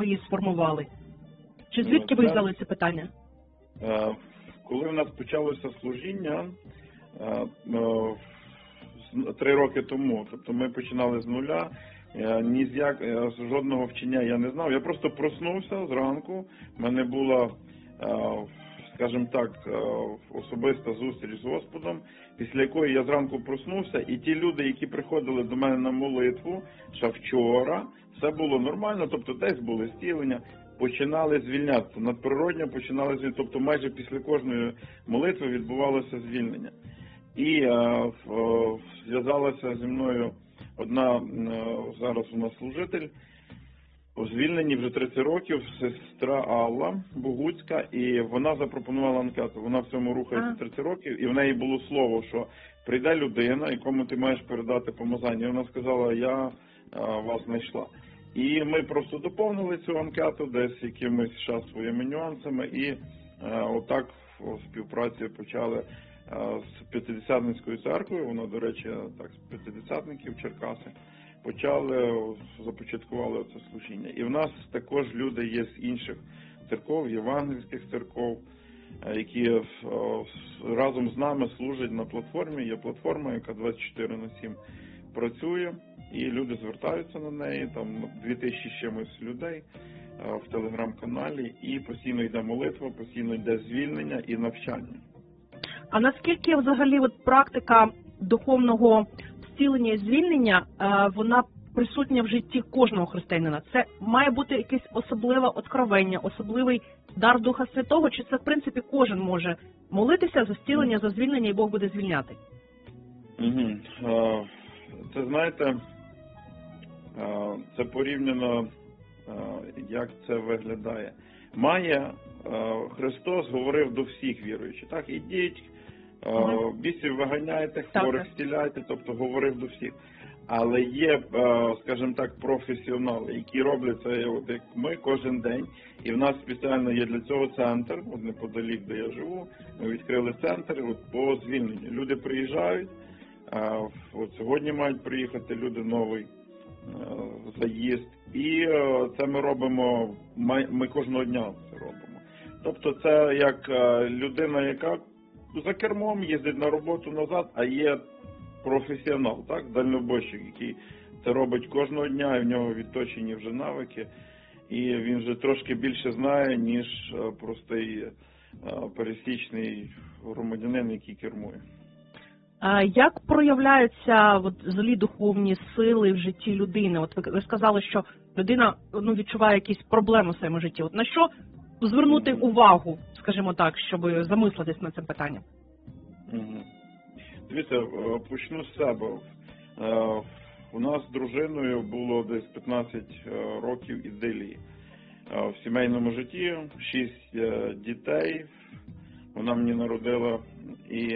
її сформували? Чи звідки ви взяли це питання? Коли в нас почалося служіння 3 роки тому, тобто ми починали з нуля, жодного вчення я не знав. Я просто проснувся зранку, в мене була, скажімо так, особиста зустріч з Господом, після якої я зранку проснувся, і ті люди, які приходили до мене на молитву, ще вчора, все було нормально, тобто десь були зцілення, починали звільнятися, надприродньо починали звільнятися, тобто майже після кожної молитви відбувалося звільнення. І зв'язалася зі мною одна, зараз у нас служитель, у звільненні вже 30 років, сестра Алла Богуцька, і вона запропонувала анкету. Вона в цьому рухається 30 років, і в неї було слово, що прийде людина, якому ти маєш передати помазання. І вона сказала, я вас знайшла. І ми просто доповнили цю анкету десь якимись ще своїми нюансами, і отак в співпраці почали з П'ятидесятницькою церквою, вона, до речі, так, з П'ятидесятників Черкаси, започаткували це служіння. І в нас також люди є з інших церков, євангельських церков, які разом з нами служать на платформі. Є платформа, яка 24/7 працює, і люди звертаються на неї, там 2000 чимось людей в телеграм-каналі, і постійно йде молитва, постійно йде звільнення і навчання. А наскільки взагалі практика духовного зцілення і звільнення, вона присутня в житті кожного християнина? Це має бути якесь особливе откровення, особливий дар Духа Святого, чи це, в принципі, кожен може молитися за зцілення, за звільнення, і Бог буде звільняти? Це, знаєте, це порівняно, як це виглядає. Христос говорив до всіх віруючих, так, ідіть, бісів виганяйте, хворих зціляйте, тобто говорив до всіх. Але є, скажімо так, професіонали, які роблять це, як ми, кожен день. І в нас спеціально є для цього центр, неподалік, де я живу, ми відкрили центр по звільненню. Люди приїжджають, сьогодні мають приїхати люди, новий заїзд. І це ми робимо, ми кожного дня це робимо. Тобто це як людина, яка за кермом їздить на роботу назад, а є професіонал, так, дальнобойщик, який це робить кожного дня, і в нього відточені вже навики, і він вже трошки більше знає, ніж простий пересічний громадянин, який кермує. Як проявляються злі духовні сили в житті людини? Ви сказали, що людина відчуває якісь проблеми в своєму житті. На що звернути увагу, скажімо так, щоб замислитись над цим питанням? Дивіться, почну з себе. У нас з дружиною було десь 15 років ідилії в сімейному житті, 6 дітей вона мені народила, і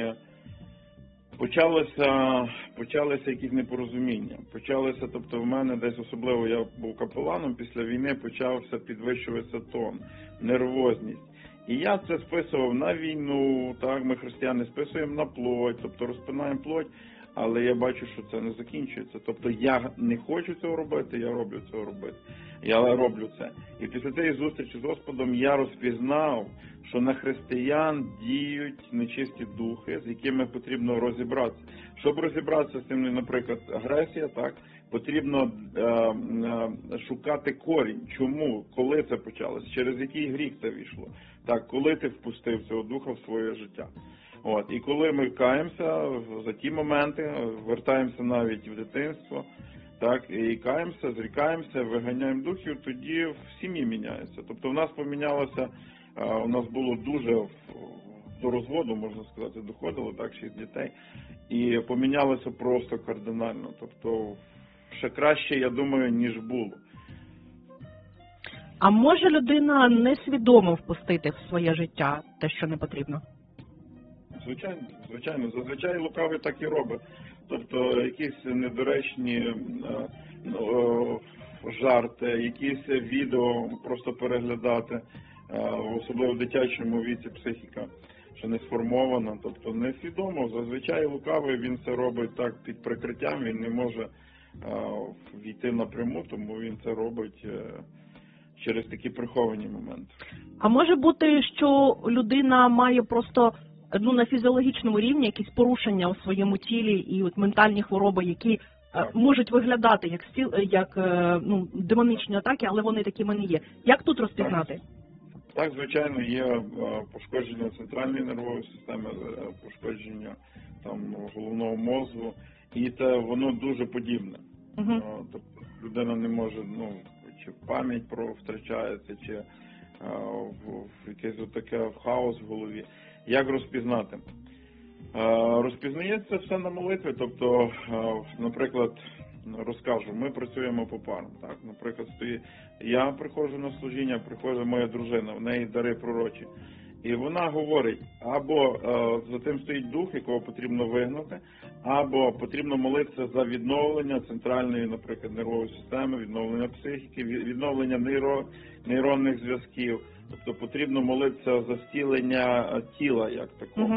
почалися якісь непорозуміння. Тобто в мене десь, особливо я був капеланом, після війни почався підвищуватися тон, нервозність. І я це списував на війну, так, ми християни списуємо на плоть, тобто розпинаємо плоть, але я бачу, що це не закінчується. Тобто я не хочу цього робити, я роблю цього робити. Я роблю це. І після цієї зустрічі з Господом я розпізнав, що на християн діють нечисті духи, з якими потрібно розібратися. Щоб розібратися з цим, наприклад, агресія, так, потрібно шукати корінь. Чому? Коли це почалось? Через який гріх це війшло? Так, коли ти впустив цього духа в своє життя? І коли ми каємося за ті моменти, вертаємося навіть в дитинство, так, і каємося, зрікаємося, виганяємо духів, тоді в сім'ї міняється. Тобто в нас помінялося, у нас було дуже до розводу, можна сказати, доходило, так, 6 дітей, і помінялося просто кардинально. Тобто ще краще, я думаю, ніж було. А може людина несвідомо впустити в своє життя те, що не потрібно? Звичайно. Зазвичай лукавий так і робить. Тобто якісь недоречні жарти, якісь відео просто переглядати, особливо в дитячому віці психіка, що не сформована, тобто несвідомо. Зазвичай лукавий, він це робить так під прикриттям, він не може війти напряму, тому він це робить через такі приховані моменти. А може бути, що людина має просто на фізіологічному рівні якісь порушення у своєму тілі і от ментальні хвороби, які можуть виглядати як демонічні атаки, але вони такими не є. Як тут розпізнати? Так, звичайно, є пошкодження центральної нервової системи, пошкодження головного мозку, і це воно дуже подібне. Тобто людина не може, чи пам'ять втрачається, чи в якесь таке хаос в голові. Як розпізнати? Розпізнається все на молитві, тобто, наприклад, розкажу, ми працюємо по парам. Так? Наприклад, я приходжу на служіння, приходить моя дружина, в неї дари пророчі. І вона говорить, або за тим стоїть дух, якого потрібно вигнати, або потрібно молитися за відновлення центральної, наприклад, нервової системи, відновлення психіки, відновлення нейронних зв'язків. Тобто потрібно молитися за зцілення тіла, як такого.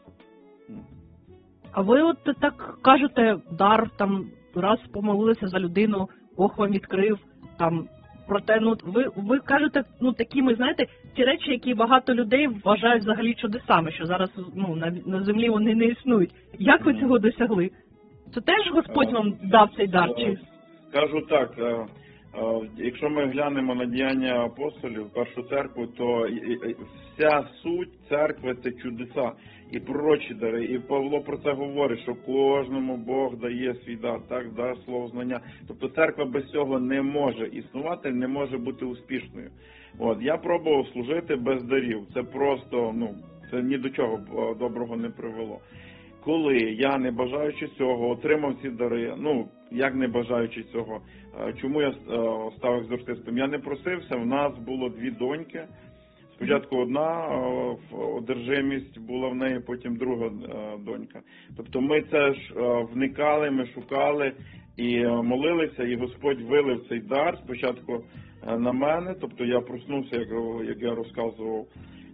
А ви от так кажете, дар, раз помолилися за людину, Бог вам відкрив, проте, ви кажете, такими, знаєте, ті речі, які багато людей вважають взагалі чудесами, що зараз, на землі вони не існують. Як ви цього досягли? Це теж Господь вам дав цей дар? Чи? Скажу так, якщо ми глянемо на діяння апостолів, першу церкву, то вся суть церкви – це чудеса і пророчі дари. І Павло про це говорить, що кожному Бог дає свій дар, так, дар слово знання. Тобто церква без цього не може існувати, не може бути успішною. Я пробував служити без дарів. Це просто, це ні до чого доброго не привело. Коли я, не бажаючи цього, отримав ці дари, як не бажаючи цього, чому я став екзорцистом? Я не просився, в нас було 2 доньки. Спочатку одна одержимість була в неї, потім друга донька. Тобто ми це ж вникали, ми шукали і молилися, і Господь вилив цей дар спочатку на мене, тобто я проснувся, як я розказував,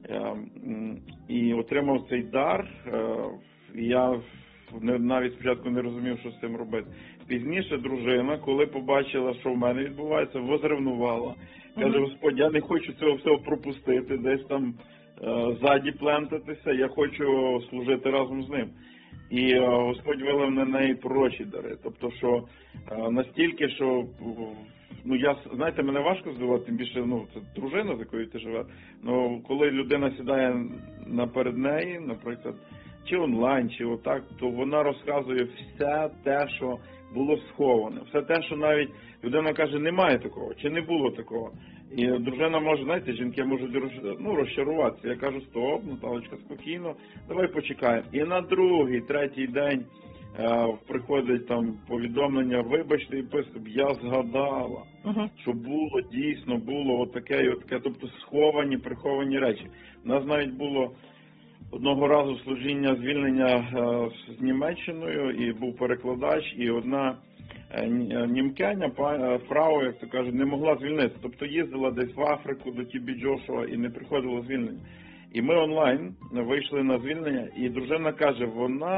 і отримав цей дар. Я навіть спочатку не розумів, що з цим робити. Пізніше дружина, коли побачила, що в мене відбувається, возревнувала. Каже, Господь, я не хочу цього всього пропустити, десь там ззаді плентатися, я хочу служити разом з ним. І Господь вилив на неї пророчі дари. Тобто, що настільки, що, знаєте, мене важко здивувати, тим більше, це дружина, з якою ти живеш. Коли людина сідає наперед неї, наприклад, чи онлайн, чи отак, то вона розказує все те, що було сховане. Все те, що навіть людина каже, немає такого, чи не було такого. І дружина може, знаєте, жінки можуть розчаруватися. Я кажу, стоп, Наталочка, спокійно, давай почекаємо. І на другий, третій день приходить повідомлення, вибачте, єпископ, я згадала, що було, дійсно, було отаке і отаке, тобто сховані, приховані речі. У нас навіть було одного разу служіння звільнення з Німеччиною, і був перекладач, і одна німкеня, фрау, як то кажуть, не могла звільнитися. Тобто їздила десь в Африку до Тібі Джошуа і не приходило звільнення. І ми онлайн вийшли на звільнення, і дружина каже,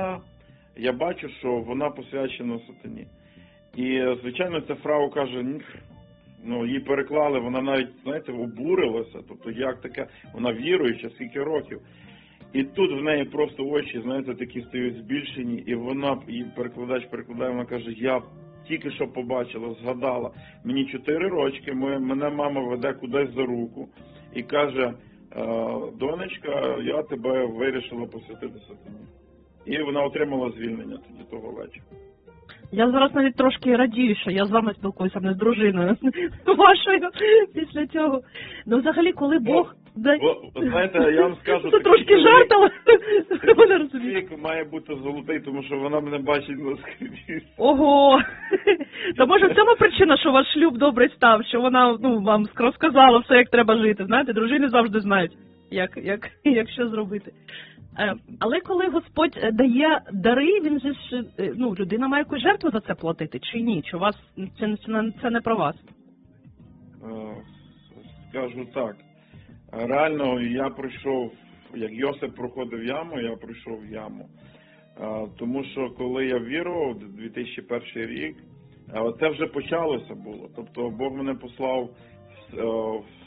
я бачу, що вона посвячена сатані. І, звичайно, ця фрау каже, її переклали, вона навіть, знаєте, обурилася, тобто як таке, вона віруюча, скільки років. І тут в неї просто очі, знаєте, такі стають збільшені, і перекладач перекладає, вона каже, я тільки що побачила, згадала, мені 4 рочки, мене мама веде кудись за руку і каже, донечка, я тебе вирішила посвятити сатані. І вона отримала звільнення тоді того вечора. Я зараз навіть трошки радію, що я з вами спілкуюся, не з дружиною вашою після цього. Взагалі, коли Бог... Знаєте, я вам скажу... Це трошки жарт, але вона розуміє. Чоловік має бути золотий, тому що вона мене бачить наскрізь. Ого! Та може в цьому причина, що ваш шлюб добрий став, що вона вам розказала все, як треба жити. Знаєте, дружини завжди знають, як що зробити. Але коли Господь дає дари, він же ж, людина має якусь жертву за це платити, чи ні? Чи у вас це не про вас? Скажу так. Реально, я прийшов, як Йосип проходив яму, я прийшов в яму. Тому що коли я вірував, 2001 рік, це вже почалося було. Тобто Бог мене послав в